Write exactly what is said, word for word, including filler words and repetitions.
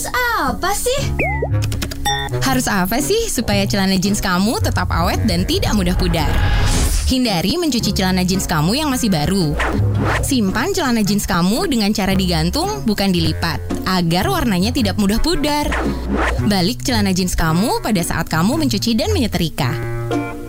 Harus apa sih? Harus apa sih supaya celana jeans kamu tetap awet dan tidak mudah pudar? Hindari mencuci celana jeans kamu yang masih baru. Simpan celana jeans kamu dengan cara digantung, bukan dilipat, agar warnanya tidak mudah pudar. Balik celana jeans kamu pada saat kamu mencuci dan menyetrika.